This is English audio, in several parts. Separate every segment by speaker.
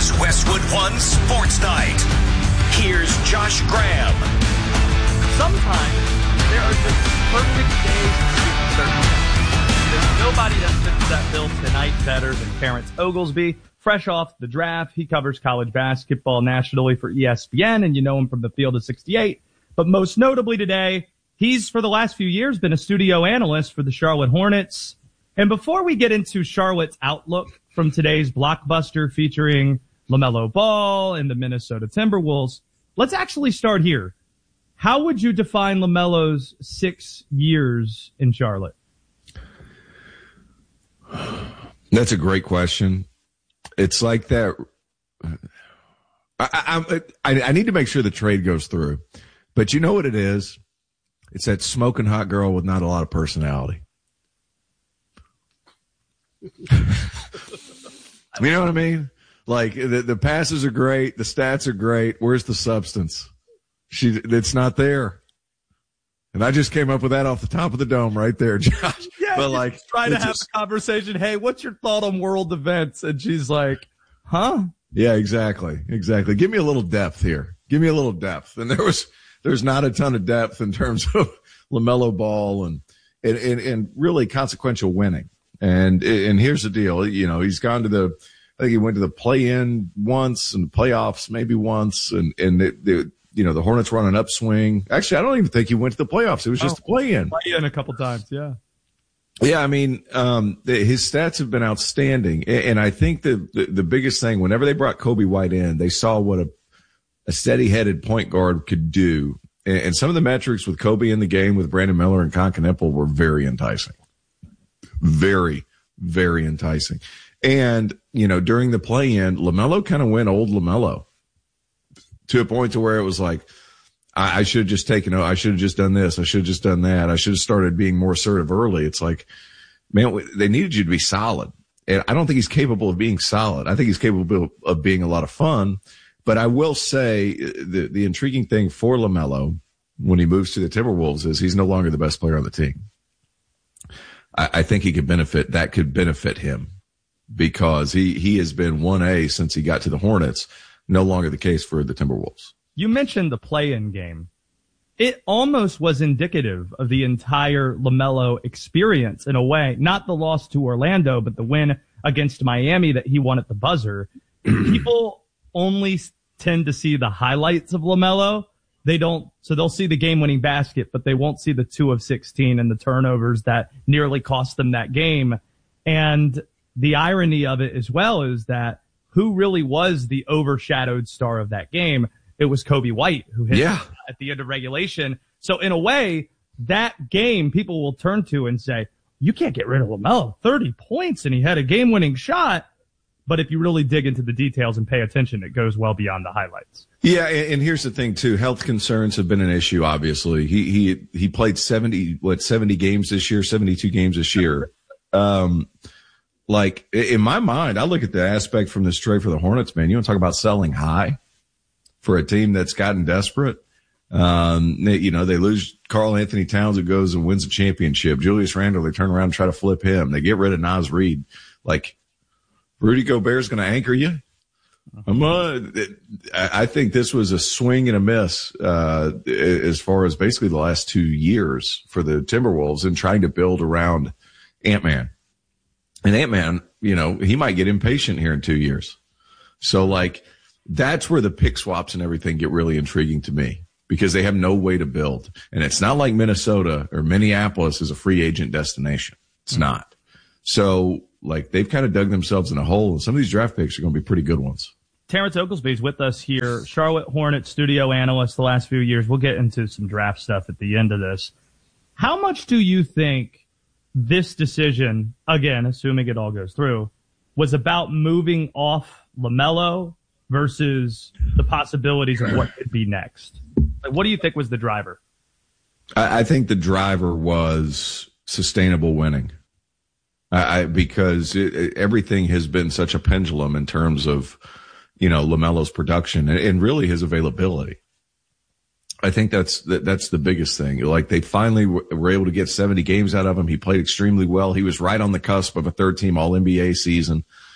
Speaker 1: is Westwood One Sports Night. Here's Josh Graham.
Speaker 2: Sometimes there are just perfect days to do certain things. There's nobody that fits that bill tonight better than Terrence Oglesby. Fresh off the draft, he covers college basketball nationally for ESPN, and you know him from the Field of 68. But most notably today, he's, for the last few years, been a studio analyst for the Charlotte Hornets. And before we get into Charlotte's outlook from today's blockbuster featuring LaMelo Ball and the Minnesota Timberwolves, let's actually start here. How would you define LaMelo's 6 years in Charlotte?
Speaker 3: That's a great question. It's like that. I need to make sure the trade goes through. But you know what it is? It's that smoking hot girl with not a lot of personality. You know what I mean? Like the passes are great, the stats are great. Where's the substance? It's not there. And I just came up with that off the top of the dome right there, Josh.
Speaker 2: Yeah,
Speaker 3: but like
Speaker 2: trying to have a conversation. Hey, what's your thought on world events? And she's like, huh?
Speaker 3: Yeah, exactly. Give me a little depth here. Give me a little depth. And there's not a ton of depth in terms of LaMelo Ball and really consequential winning. And here's the deal. You know, he's gone to I think he went to the play-in once and the playoffs maybe once. And the Hornets were on an upswing. Actually, I don't even think he went to the playoffs. It was just a play-in.
Speaker 2: Play-in a couple times, yeah.
Speaker 3: Yeah, I mean, his stats have been outstanding. And I think the biggest thing, whenever they brought Kobe White in, they saw what a steady-headed point guard could do. And some of the metrics with Kobe in the game with Brandon Miller and Con Knueppel were very enticing. Very, very enticing. And, you know, during the play-in, LaMelo kind of went old LaMelo to a point to where it was like, I should have just I should have just done this. I should have just done that. I should have started being more assertive early. It's like, man, they needed you to be solid. And I don't think he's capable of being solid. I think he's capable of being a lot of fun. But I will say the intriguing thing for LaMelo when he moves to the Timberwolves is he's no longer the best player on the team. I think that could benefit him because he has been 1A since he got to the Hornets. No longer the case for the Timberwolves.
Speaker 2: You mentioned the play-in game. It almost was indicative of the entire LaMelo experience in a way. Not the loss to Orlando, but the win against Miami that he won at the buzzer. People only tend to see the highlights of LaMelo. They'll see the game-winning basket, but they won't see the 2 of 16 and the turnovers that nearly cost them that game. And the irony of it as well is that who really was the overshadowed star of that game? It was Kobe White who hit at the end of regulation. So in a way, that game people will turn to and say, you can't get rid of LaMelo. 30 points and he had a game-winning shot. But if you really dig into the details and pay attention, it goes well beyond the highlights. Yeah,
Speaker 3: and here's the thing too. Health concerns have been an issue, obviously. He played 70 games this year, 72 games this year. Like in my mind, I look at the aspect from this trade for the Hornets, man. You want to talk about selling high for a team that's gotten desperate. They lose Karl Anthony Towns, who goes and wins a championship. Julius Randle, they turn around and try to flip him. They get rid of Naz Reid. Like, Rudy Gobert's going to anchor you. I think this was a swing and a miss, as far as basically the last 2 years for the Timberwolves and trying to build around Ant-Man. And Ant-Man, he might get impatient here in 2 years. So like, that's where the pick swaps and everything get really intriguing to me because they have no way to build. And it's not like Minnesota or Minneapolis is a free agent destination. It's not. So like they've kind of dug themselves in a hole and some of these draft picks are going to be pretty good ones.
Speaker 2: Terrence Oglesby is with us here, Charlotte Hornets studio analyst the last few years. We'll get into some draft stuff at the end of this. How much do you think this decision, again, assuming it all goes through, was about moving off LaMelo versus the possibilities of what could be next? Like, what do you think was the driver?
Speaker 3: I think the driver was sustainable winning. Because everything has been such a pendulum in terms of, LaMelo's production and really his availability. I think that's the biggest thing. Like they finally were able to get 70 games out of him. He played extremely well. He was right on the cusp of a third team All-NBA season.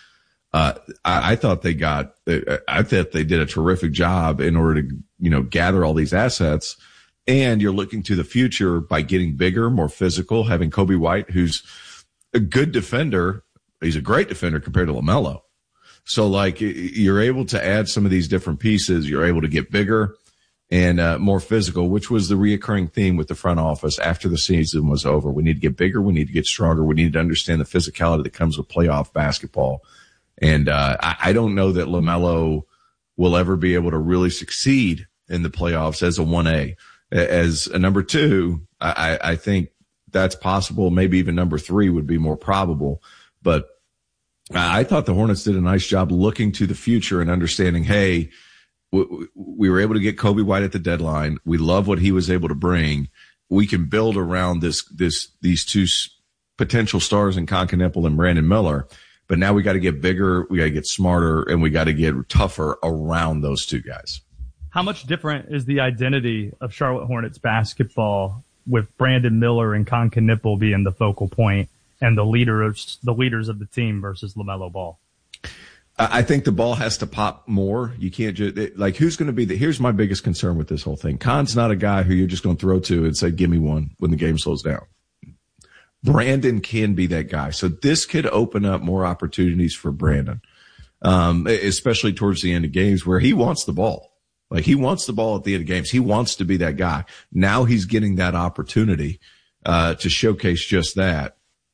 Speaker 3: I thought they did a terrific job in order to, gather all these assets. And you're looking to the future by getting bigger, more physical, having Coby White, who's a good defender. He's a great defender compared to LaMelo. So like you're able to add some of these different pieces. You're able to get bigger and more physical, which was the reoccurring theme with the front office after the season was over. We need to get bigger. We need to get stronger. We need to understand the physicality that comes with playoff basketball. And I don't know that LaMelo will ever be able to really succeed in the playoffs as a 1A. As a number 2, I think that's possible. Maybe even number 3 would be more probable. But I thought the Hornets did a nice job looking to the future and understanding, hey, we were able to get Coby White at the deadline. We love what he was able to bring. We can build around these two potential stars in Kon Knueppel and Brandon Miller. But now we got to get bigger, we got to get smarter, and we got to get tougher around those two guys.
Speaker 2: How much different is the identity of Charlotte Hornets basketball with Brandon Miller and Kon Knueppel being the focal point and the leaders of the team versus LaMelo Ball?
Speaker 3: I think the ball has to pop more. You can't just who's going to be here's my biggest concern with this whole thing. Kon's not a guy who you're just going to throw to and say, give me one when the game slows down. Brandon can be that guy. So this could open up more opportunities for Brandon, especially towards the end of games where he wants the ball. Like he wants the ball at the end of games. He wants to be that guy. Now he's getting that opportunity to showcase just that.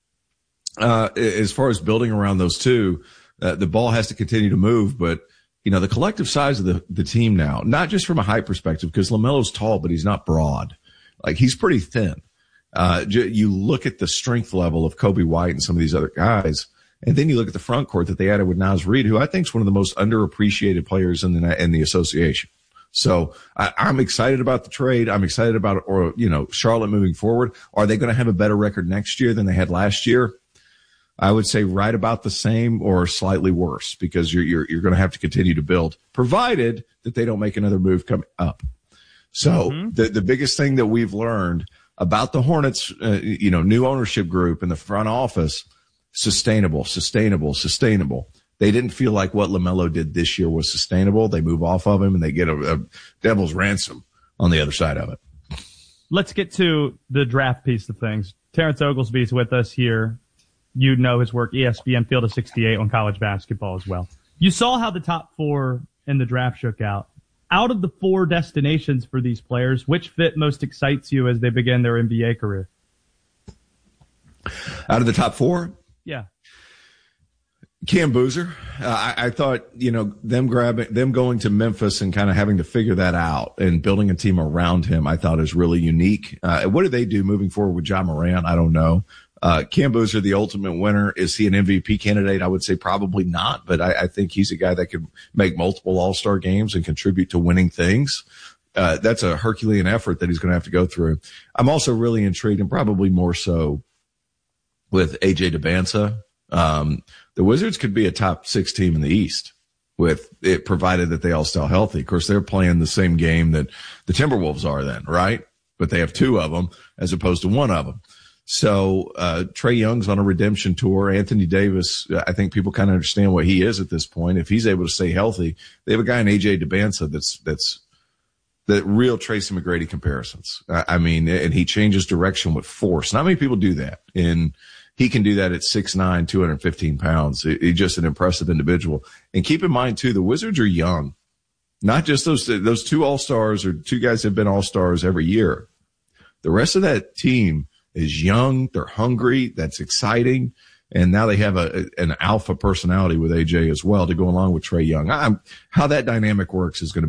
Speaker 3: As far as building around those two, the ball has to continue to move, but the collective size of the team now, not just from a height perspective, because LaMelo's tall, but he's not broad. Like he's pretty thin. You look at the strength level of Coby White and some of these other guys, and then you look at the front court that they added with Naz Reid, who I think is one of the most underappreciated players in the association. So I'm excited about the trade. I'm excited about Charlotte moving forward. Are they going to have a better record next year than they had last year? I would say right about the same or slightly worse, because you're going to have to continue to build, provided that they don't make another move coming up. So the biggest thing that we've learned about the Hornets, new ownership group in the front office, sustainable. They didn't feel like what LaMelo did this year was sustainable. They move off of him and they get a devil's ransom on the other side of it.
Speaker 2: Let's get to the draft piece of things. Terrence Oglesby is with us here. You know his work, ESPN Field of 68 on college basketball as well. You saw how the top 4 in the draft shook out. Out of the 4 destinations for these players, which fit most excites you as they begin their NBA career?
Speaker 3: Out of the top 4?
Speaker 2: Yeah.
Speaker 3: Cam Boozer. I thought, them going to Memphis and kind of having to figure that out and building a team around him, I thought is really unique. What do they do moving forward with Ja Morant? I don't know. Cam Boozer, the ultimate winner. Is he an MVP candidate? I would say probably not, but I think he's a guy that could make multiple All-Star games and contribute to winning things. That's a Herculean effort that he's going to have to go through. I'm also really intrigued, and probably more so, with AJ Debinsa. The Wizards could be a top 6 team in the East with it, provided that they all stay healthy. Of course, they're playing the same game that the Timberwolves are then, right? But they have 2 of them as opposed to 1 of them. So, Trae Young's on a redemption tour. Anthony Davis, I think people kind of understand what he is at this point. If he's able to stay healthy, they have a guy in AJ Debinsa that's the real Tracy McGrady comparisons. And he changes direction with force. Not many people do that. And he can do that at 6'9", 215 pounds. He's just an impressive individual. And keep in mind, too, the Wizards are young. Not just those 2 All-Stars or 2 guys that have been All-Stars every year. The rest of that team is young. They're hungry. That's exciting. And now they have an alpha personality with AJ as well to go along with Trae Young. How that dynamic works is going to